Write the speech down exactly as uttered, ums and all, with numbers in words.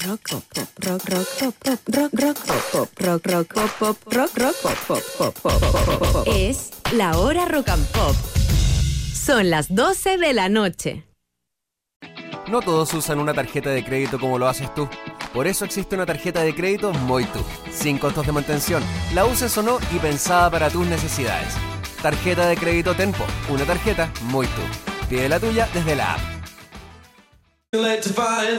rock, pop, pop, rock, rock, pop, pop, rock, rock, pop, pop, rock, rock, pop, pop, rock, rock, pop, pop, pop, pop, pop, pop. Es la hora rock and pop. Son las doce de la noche. No todos usan una tarjeta de crédito como lo haces tú. Por eso existe una tarjeta de crédito Moitu, sin costos de mantención, la uses o no y pensada para tus necesidades. Tarjeta de crédito Tenpo, una tarjeta Moitu. Pide la tuya desde la app.